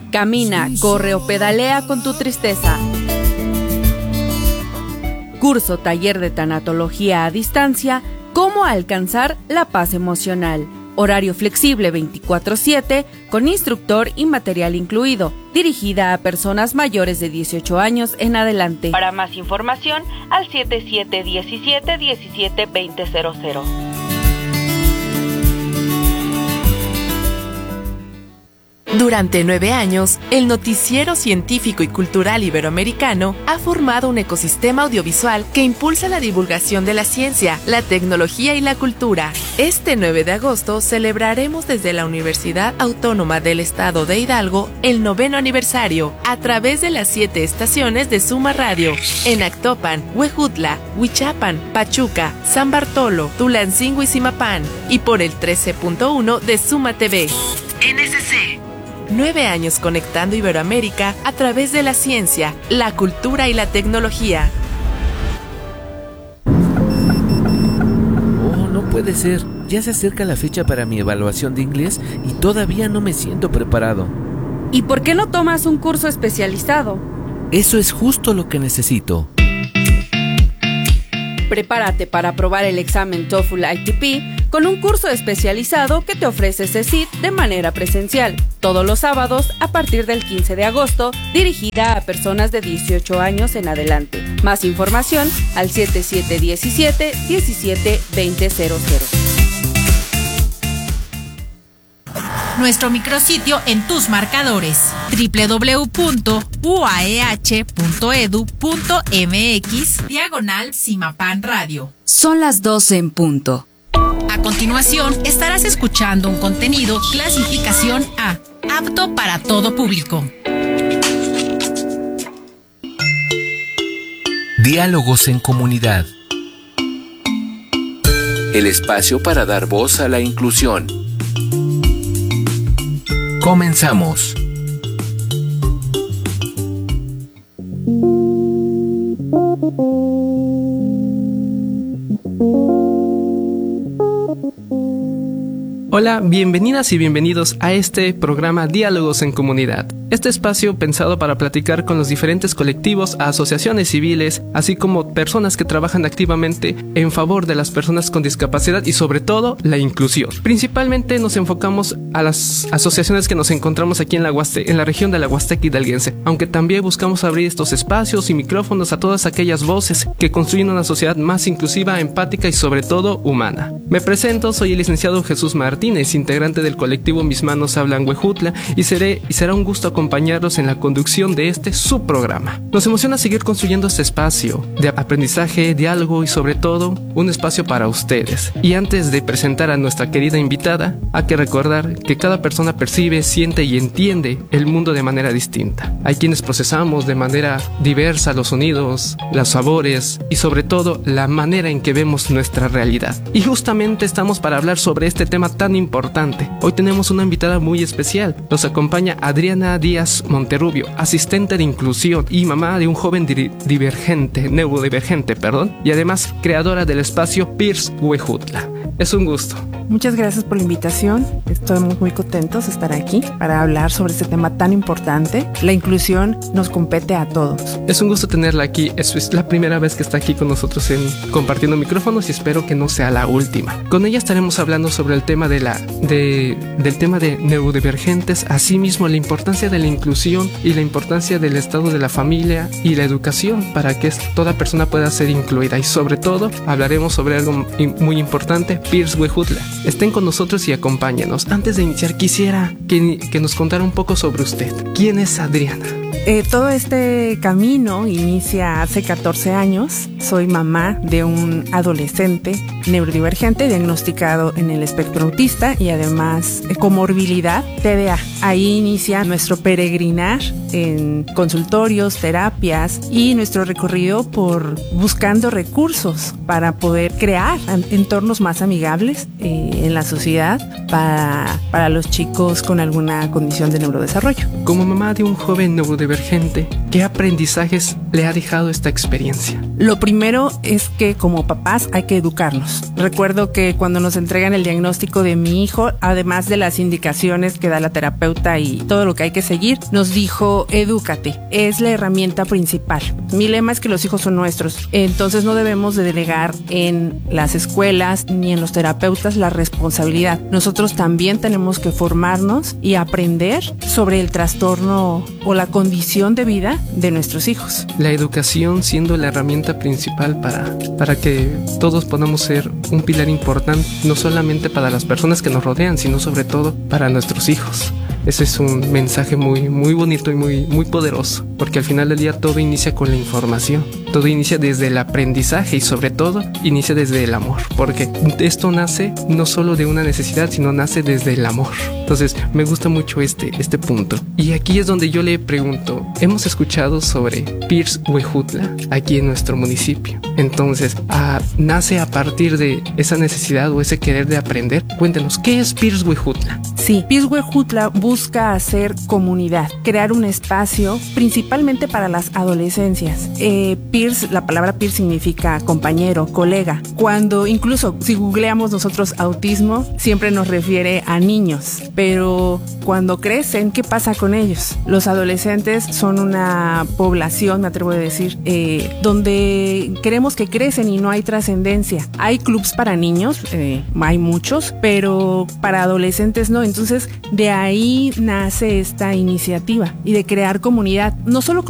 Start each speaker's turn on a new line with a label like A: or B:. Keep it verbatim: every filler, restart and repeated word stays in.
A: Camina, corre o pedalea con tu tristeza. Curso taller de tanatología a distancia, cómo alcanzar la paz emocional. Horario flexible veinticuatro siete, con instructor y material incluido, dirigida a personas mayores de dieciocho años en adelante. Para más información, al siete siete uno siete, uno siete dos cero cero cero.
B: Durante nueve años, el Noticiero Científico y Cultural Iberoamericano ha formado un ecosistema audiovisual que impulsa la divulgación de la ciencia, la tecnología y la cultura. Este nueve de agosto celebraremos desde la Universidad Autónoma del Estado de Hidalgo el noveno aniversario a través de las siete estaciones de Suma Radio en Actopan, Huejutla, Huichapan, Pachuca, San Bartolo, Tulancingo y Zimapán, y por el trece punto uno de Suma T V. N S C. Nueve años conectando Iberoamérica a través de la ciencia, la cultura y la tecnología.
C: Oh, no puede ser. Ya se acerca la fecha para mi evaluación de inglés y todavía no me siento preparado.
A: ¿Y por qué no tomas un curso especializado?
C: Eso es justo lo que necesito.
A: Prepárate para aprobar el examen TOEFL I T P con un curso especializado que te ofrece C E C I T de manera presencial, todos los sábados a partir del quince de agosto, dirigida a personas de dieciocho años en adelante. Más información al siete siete uno siete, uno siete dos cero cero.
D: Nuestro micrositio en tus marcadores: doble u doble u doble u punto u a e h punto e d u punto m x diagonal Zimapán Radio.
E: Son las doce en punto.
D: A continuación, estarás escuchando un contenido clasificación A, apto para todo público.
C: Diálogos en comunidad. El espacio para dar voz a la inclusión. Comenzamos.
F: Hola, bienvenidas y bienvenidos a este programa Diálogos en Comunidad. Este espacio pensado para platicar con los diferentes colectivos, asociaciones civiles, así como personas que trabajan activamente en favor de las personas con discapacidad y sobre todo la inclusión. Principalmente nos enfocamos a las asociaciones que nos encontramos aquí en la Huaste- en la región de la Huasteca hidalguense, aunque también buscamos abrir estos espacios y micrófonos a todas aquellas voces que construyen una sociedad más inclusiva, empática y sobre todo humana. Me presento, soy el licenciado Jesús Martínez, integrante del colectivo Mis Manos Hablan Huejutla, y seré y será un gusto acompañarlos en la conducción de este subprograma. Nos emociona seguir construyendo este espacio de aprendizaje, diálogo y sobre todo un espacio para ustedes. Y antes de presentar a nuestra querida invitada, hay que recordar que cada persona percibe, siente y entiende el mundo de manera distinta. Hay quienes procesamos de manera diversa los sonidos, los sabores y sobre todo la manera en que vemos nuestra realidad. Y justamente estamos para hablar sobre este tema tan importante. Hoy tenemos una invitada muy especial. Nos acompaña Adriana Díaz Monterrubio, asistente de inclusión y mamá de un joven di- divergente, neurodivergente, perdón, y además creadora del espacio Pierce Huejutla. Es un gusto.
G: Muchas gracias por la invitación. Estamos muy contentos de estar aquí para hablar sobre este tema tan importante. La inclusión nos compete a todos.
F: Es un gusto tenerla aquí. Es, es la primera vez que está aquí con nosotros en compartiendo micrófonos y espero que no sea la última. Con ella estaremos hablando sobre el tema de la de del tema de neurodivergentes, asimismo la importancia de la inclusión y la importancia del estado de la familia y la educación para que toda persona pueda ser incluida, y sobre todo hablaremos sobre algo muy importante, Pierce Huejutla. Estén con nosotros y acompáñenos. Antes de iniciar quisiera que, que nos contara un poco sobre usted. ¿Quién es Adriana?
G: Eh, todo este camino inicia hace catorce años. Soy mamá de un adolescente neurodivergente diagnosticado en el espectro autista y además eh, comorbilidad T D A. Ahí inicia nuestro peregrinar en consultorios, terapias y nuestro recorrido por buscando recursos para poder crear entornos más amigables eh, en la sociedad para, para los chicos con alguna condición de neurodesarrollo.
F: Como mamá de un joven neurodivergente, neurodivergente, ¿qué aprendizajes le ha dejado esta experiencia?
G: Lo primero es que como papás hay que educarnos. Recuerdo que cuando nos entregan el diagnóstico de mi hijo, además de las indicaciones que da la terapeuta y todo lo que hay que seguir, nos dijo, edúcate, es la herramienta principal. Mi lema es que los hijos son nuestros, entonces no debemos de delegar en las escuelas ni en los terapeutas la responsabilidad. Nosotros también tenemos que formarnos y aprender sobre el trastorno o la condición de vida de nuestros hijos.
F: La educación siendo la herramienta principal para, para que todos podamos ser un pilar importante, no solamente para las personas que nos rodean, sino sobre todo para nuestros hijos. Ese es un mensaje muy, muy bonito y muy, muy poderoso, porque al final del día todo inicia con la información, todo inicia desde el aprendizaje y sobre todo inicia desde el amor, porque esto nace no solo de una necesidad, sino nace desde el amor. Entonces me gusta mucho este, este punto. Y aquí es donde yo le pregunto, hemos escuchado sobre Pierce Huejutla aquí en nuestro municipio. Entonces, a, nace a partir de esa necesidad o ese querer de aprender. Cuéntenos, ¿qué es Pierce Huejutla?
G: Sí, Pierce Huejutla busca hacer comunidad, crear un espacio principalmente para las adolescencias. Eh, Pierce, la palabra Pierce significa compañero, colega. Cuando incluso si googleamos nosotros autismo, siempre nos refiere a niños. Pero cuando crecen, ¿qué pasa con ellos? Los adolescentes son una población, me atrevo a decir, eh, donde queremos que crecen y no hay trascendencia. Hay clubs para niños, eh, hay muchos, pero para adolescentes no. Entonces, de ahí nace esta iniciativa y de crear comunidad, no solo